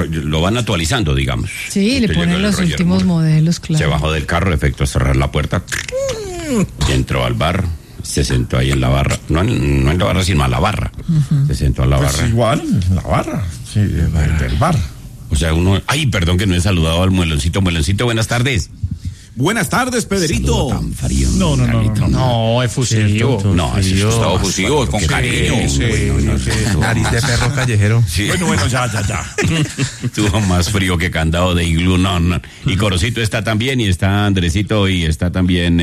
lo van actualizando, digamos. Sí, le ponen los últimos modelos, claro. Se bajó del carro, efecto cerrar la puerta, y entró al bar, se sentó ahí en la barra, no en la barra, sino a la barra. Se sentó a la barra. Igual, en la barra, sí, del bar. O sea, ay, perdón que no he saludado al Mueloncito. Mueloncito, buenas tardes. Buenas tardes, Pedrito. Tan frío. No, efusivo. No, es estado efusivo, con cariño. Nariz de perro callejero. Sí. Bueno, ya. Tuvo más frío que candado de iglú, no. Y Corocito está también, y está Andresito, y está también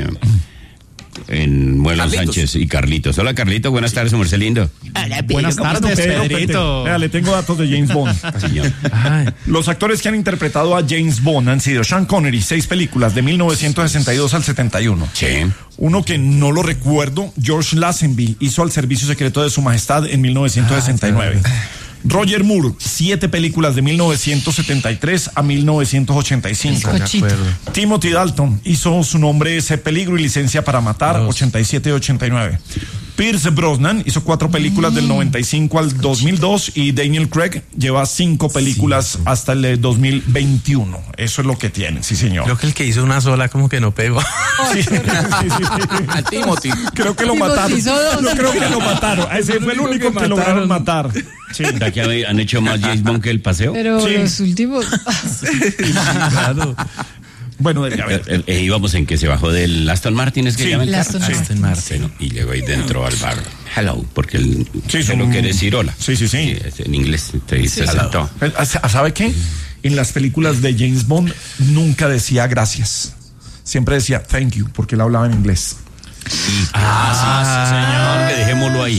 en Muelón Sánchez y Carlitos. Hola, Carlitos, buenas tardes, Marcel lindo. Buenas tardes, Pedrito. Vea, le tengo datos de James Bond. Señor. Los actores que han interpretado a James Bond han sido Sean Connery, 6 películas, de 1962 al 71. Sí. Uno que no lo recuerdo, George Lazenby, hizo Al Servicio Secreto de Su Majestad en 1969. Roger Moore, 7 películas de 1973 a 1985. Timothy Dalton hizo Su nombre es Peligro y Licencia para Matar, 87 y 89. Pierce Brosnan hizo 4 películas del 95 al 2002 y Daniel Craig lleva 5 películas hasta el 2021. Eso es lo que tiene, sí señor. Creo que el que hizo una sola como que no pegó. Sí. A Timothy. Creo que lo mataron. Yo creo que lo mataron. Ese fue el único que lograron matar. Sí. ¿De aquí han hecho más James Bond que El Paseo? Pero Sí. los últimos... Claro. Bueno, a ver. Íbamos en que se bajó del Aston Martin, es que Sí, llama el el carro. Aston Martin. Bueno, y llegó ahí dentro al bar. Hello, porque él Sí, se lo quiere decir hola. Sí. Es en inglés, se sentó. ¿Sabe qué? En las películas de James Bond nunca decía gracias. Siempre decía thank you, porque él hablaba en inglés. Sí, señor, que dejémoslo ahí.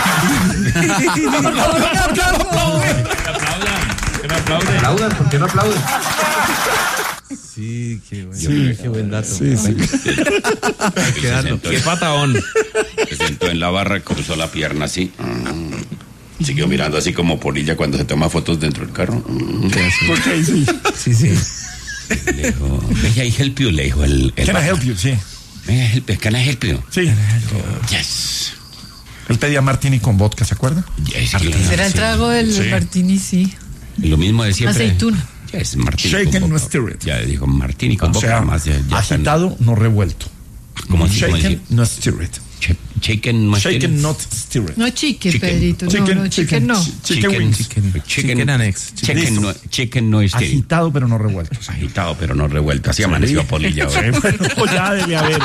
Aplaudan, ¿por qué no aplauden? Sí, qué bueno. Sí. Qué buen dato. Sí. Qué patadón. Se sentó en la barra, cruzó la pierna así. Siguió mirando así como polilla cuando se toma fotos dentro del carro. Okay, sí. Sí. Le dijo, may I help you? Le dijo el Can I help you? Sí. Can I help you? Sí. Yes. Él pedía martini con vodka, ¿se acuerda? Yes, Será el trago del Sí. martini, sí. Lo mismo de siempre. Aceituna. Yes, martini Shaken, con no vodka. stirred. Ya dijo martini con O vodka. sea, Más ya agitado, no revuelto. ¿Cómo así? ¿Cómo Shaken, así? no stirred. Shaken, no Shaken, not stirred. No chicken, Chicken. Pedrito. No, chicken no. Chicken wings. Chicken annex. Chicken no es Agitado, pero no revuelto. agitado, pero no revuelto. Así amaneció Polilla. Bueno, pues ya debe haber.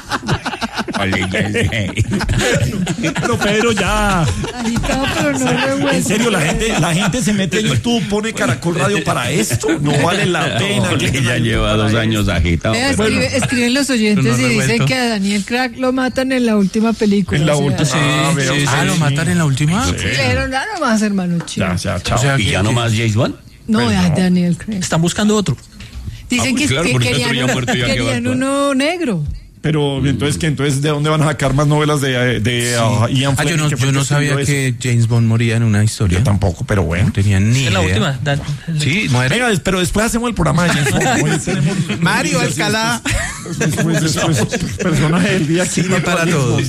Pero Pedro, ya. Agitado, pero no revuelto. En serio, la gente se mete en YouTube, pone Caracol Radio para esto. No vale la pena. Ya lleva 2 años agitado. Vea, pero- escriben los oyentes Pero no y dicen revuelto. que a Daniel Craig lo matan en la última película. En la o sea, última. Sí. veo, ¿Lo matan en la última? Pero nada más, hermano chico. Ya, chao. O sea, ¿Y ya no más James Bond? No, Pues a no. Daniel Craig. Están buscando otro. Dicen pues claro, que porque otro ya muerto ya quedó querían actual. uno negro. Pero entonces, ¿qué? Entonces, ¿de dónde van a sacar más novelas de Ian Fleming? Yo no sabía que James Bond moría en una historia. Yo tampoco, pero bueno. No tenía ni idea. En la última. Sí, muere. Venga, pero después hacemos el programa de James Bond. Hoy tenemos Mario Alcalá. Después, personaje del día. Cine para todos.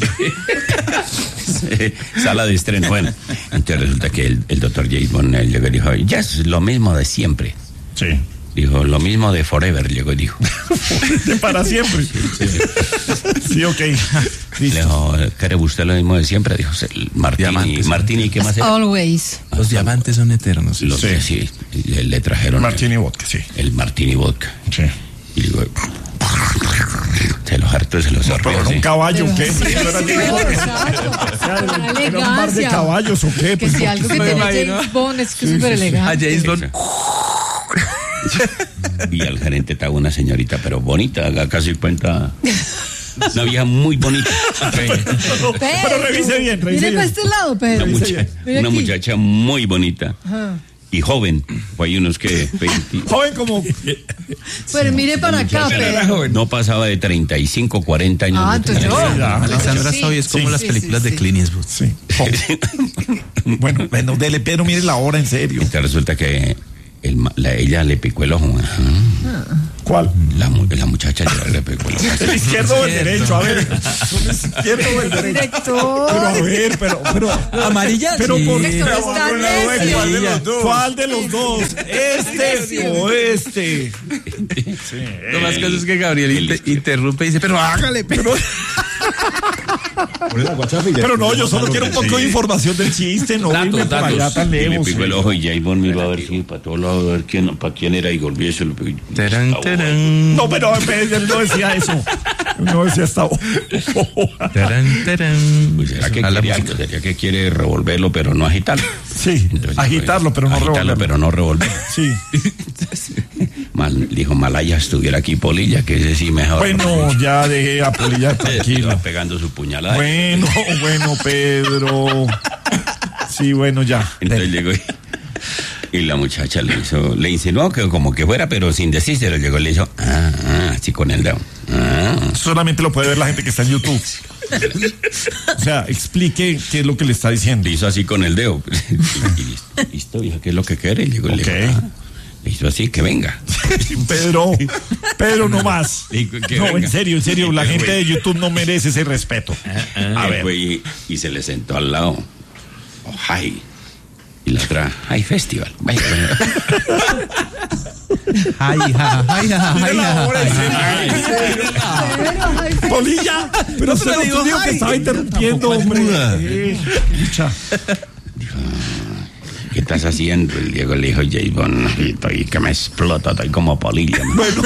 Sala de estreno. Bueno, entonces resulta que el doctor James Bond llegó y dijo, ya es lo mismo de siempre. Sí. Dijo, lo mismo de Forever, llegó y dijo. Para siempre. Sí, ok. Le dijo, ¿quiere usted lo mismo de siempre? Dijo, Martini, ¿qué más era? Always. Los diamantes son eternos. Sí, le trajeron Martini Vodka, sí. el Martini Vodka. Sí. Y digo, se los hartó y se los sorbió. ¿Pero era un caballo o qué? ¿Era un par de caballos o qué? Que si algo que tiene James Bond es que es súper A elegante. James Bond. Y al gerente estaba una señorita, pero bonita, haga casi cuenta. Una vieja muy bonita. Pero revise bien, Mire para este lado, Pedro. Una muchacha muy bonita. Ajá. Y joven. Hay unos que... Joven como... Pero mire para acá, Pedro. No pasaba de 35, 40 años. Ah, no entonces tenía. yo. Alessandra Sí. Soy es como las películas de Clint Eastwood. Sí. Bueno, dele, Pedro, mire la hora, en serio. Entonces resulta que ella le picó el ojo. ¿Cuál? La muchacha le picó el ojo. ¿El izquierdo o el derecho? A ver, ¿el izquierdo o el derecho? Director. Pero a ver, pero Amarilla. pero sí. por Director, está necio. ¿Cuál de los dos? ¿Este o este? Lo más caso es que Gabriel interrumpe y dice, pero hágale, pero... Pero no, yo solo quiero un poco de información del chiste, no irme por allá tan Y le lejos. picó el ojo y James Bond miró a ver si para todos lados, a ver para quién era y volvió y se lo picó. Tarán, tarán. No, pero él no decía eso. No decía esta voz. Tarán, tarán. Pues será que A la quiere música. algo, sería que quiere revolverlo, pero no agitarlo. Sí, Entonces, agitarlo, pero no agitarlo, revolverlo. pero no revolverlo. Sí. Dijo Malaya, estuviera aquí Polilla, que ese sí mejor. Bueno, ya dejé a Polilla Iba tranquilo. pegando su puñalada. Bueno, Pedro. Sí, bueno, ya. Entonces llegó y la muchacha le insinuó que como que fuera, pero sin decírselo, llegó y le hizo, así con el dedo. Solamente lo puede ver la gente que está en YouTube. O sea, explique qué es lo que le está diciendo. Le hizo así con el dedo. Y listo, vieja, ¿qué es lo que quiere? Y llegó y le dijo, le hizo así, que venga. Pedro, no más. No, en serio, la gente de YouTube no merece ese respeto. A ver. Y se le sentó al lado. Hi. Y la otra, Hi Festival. Vaya. Polilla, pero usted no dijo que estaba interrumpiendo, hombre. Escucha. ¿Qué estás haciendo? El Diego le dijo, J-Bon, estoy que me explota, estoy como Polilla. Bueno.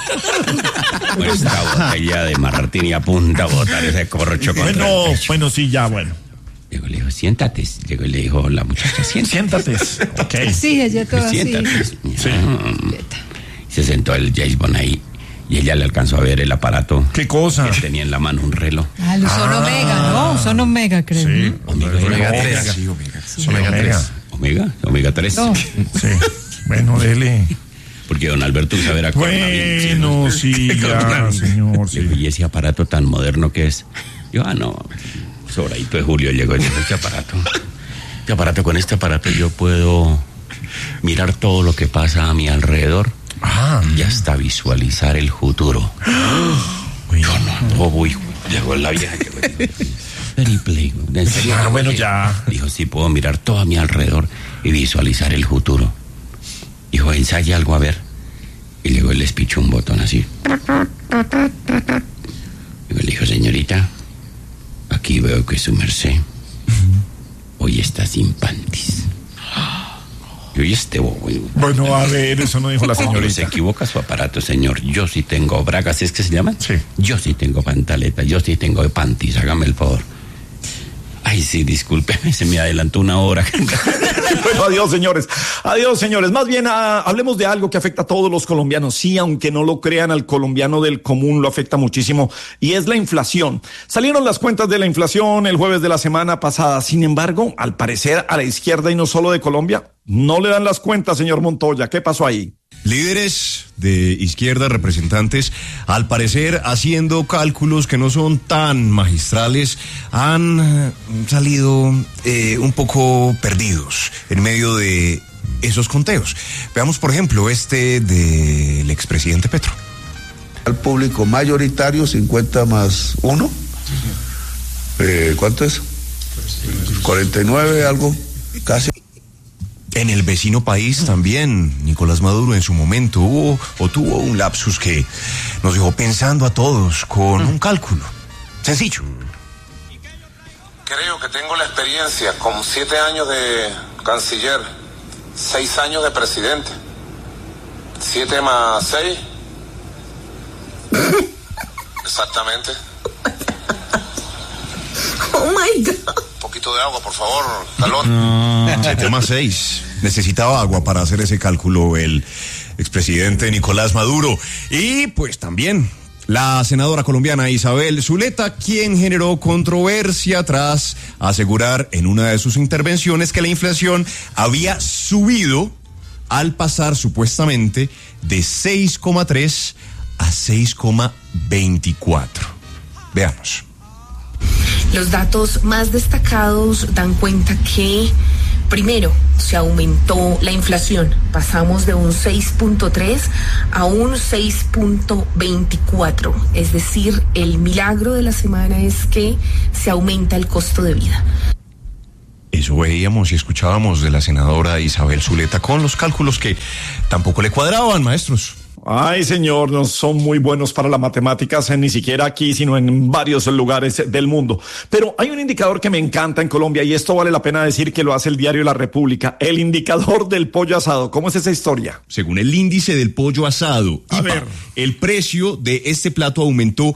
Esta botella de martini a punta a botar ese corcho contra el pecho. Bueno, sí, ya, bueno. Diego le dijo, siéntate. Diego le dijo, la muchacha, siéntate. Ok. Sí, ella toda así. Siéntate. Sí. Se sentó el J-Bon ahí y ella le alcanzó a ver el aparato. ¿Qué cosa? Que tenía en la mano un reloj. Son Omega, ¿no? Son Omega, creo. Sí. Omega 3. Omega 3. Omega 3. No. Sí. Bueno, dele. Porque don Alberto usa ver a Bueno, sí, ya, señor. Sí. Y ese aparato tan moderno que es. Yo, no. Sobradito de Julio llegó y dijo, con este aparato yo puedo mirar todo lo que pasa a mi alrededor y hasta visualizar el futuro. Llegó la vieja. ¿En serio? Bueno, ya. Dijo, sí, puedo mirar todo a mi alrededor y visualizar el futuro. Dijo, ensaya algo a ver. Y luego él les pichó un botón así. Luego le dijo, señorita, aquí veo que su merced hoy está sin panties. Y hoy este bobo. Bueno, a ver, eso no dijo la Se señorita. equivoca su aparato, señor. Yo sí tengo bragas, ¿es que se llaman? Sí. Yo sí tengo pantaleta, yo sí tengo panties, hágame el favor. Ay, sí, discúlpeme, se me adelantó una hora. Bueno, adiós, señores. Adiós, señores. Más bien, hablemos de algo que afecta a todos los colombianos. Sí, aunque no lo crean, al colombiano del común lo afecta muchísimo, y es la inflación. Salieron las cuentas de la inflación el jueves de la semana pasada. Sin embargo, al parecer, a la izquierda y no solo de Colombia, no le dan las cuentas, señor Montoya. ¿Qué pasó ahí? Líderes de izquierda, representantes, al parecer haciendo cálculos que no son tan magistrales, han salido un poco perdidos en medio de esos conteos. Veamos, por ejemplo, este del expresidente Petro. Al público mayoritario, 50 más 1. ¿Cuánto es? 49, algo, casi. En el vecino país también, Nicolás Maduro en su momento tuvo un lapsus que nos dejó pensando a todos con un cálculo sencillo. Creo que tengo la experiencia con 7 años de canciller, 6 años de presidente. 7 más 6. Exactamente. Oh my God. Un poquito de agua, por favor, calor. 7 más 6. Necesitaba agua para hacer ese cálculo el expresidente Nicolás Maduro. Y pues también la senadora colombiana Isabel Zuleta, quien generó controversia tras asegurar en una de sus intervenciones que la inflación había subido al pasar supuestamente de 6,3 a 6,24. Veamos. Los datos más destacados dan cuenta que Primero, se aumentó la inflación. Pasamos de un 6.3 a un 6.24. Es decir, el milagro de la semana es que se aumenta el costo de vida. Eso veíamos y escuchábamos de la senadora Isabel Zuleta con los cálculos que tampoco le cuadraban, maestros. Ay, señor, no son muy buenos para las matemáticas, ni siquiera aquí, sino en varios lugares del mundo. Pero hay un indicador que me encanta en Colombia, y esto vale la pena decir que lo hace el diario La República, el indicador del pollo asado. ¿Cómo es esa historia? Según el índice del pollo asado, el precio de este plato aumentó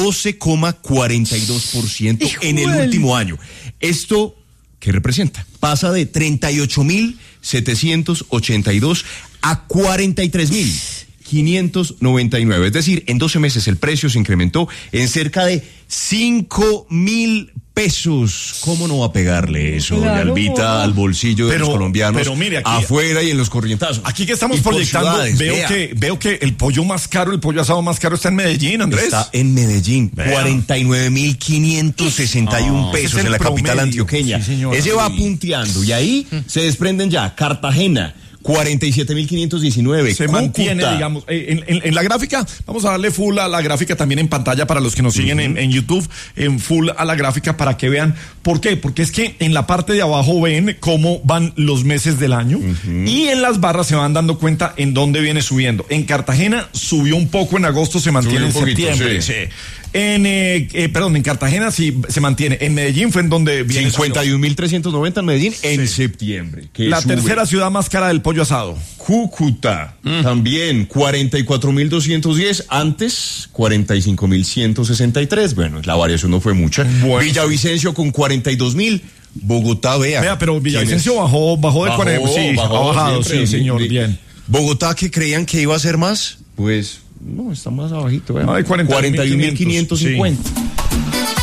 12,42% en el último año. Esto, ¿qué representa? Pasa de 38.782 a 43.599. Es decir, en 12 meses el precio se incrementó en cerca de 5.000 pesos. ¿Cómo no va a pegarle eso, doña Albita, al bolsillo de los colombianos? Pero mire, aquí, afuera y en los corrientazos. Aquí que estamos proyectando, veo que el pollo más caro, el pollo asado más caro está en Medellín, Andrés. Está en Medellín, 49.561 pesos en la capital antioqueña. Sí, ese va punteando y ahí se desprenden ya Cartagena, 47.519. Se mantiene, digamos, en la gráfica. Vamos a darle full a la gráfica también en pantalla para los que nos siguen en YouTube, en full a la gráfica para que vean. ¿Por qué? Porque es que en la parte de abajo ven cómo van los meses del año y en las barras se van dando cuenta en dónde viene subiendo. En Cartagena subió un poco en agosto, se mantiene en septiembre. Sí. En Cartagena sí se mantiene. En Medellín fue en donde viene 51.390 en Medellín en septiembre. La tercera ciudad más cara del pollo asado. Cúcuta, también 44.210, antes 45.163. Bueno, la variación no fue mucha. Bueno. Villavicencio con 42.000. Bogotá, vea, pero Villavicencio bajó de 40. Sí, ha bajado, siempre, sí, señor, bien. Bogotá, que creían que iba a ser más, pues no, está más abajito, vea. 41.550. Sí.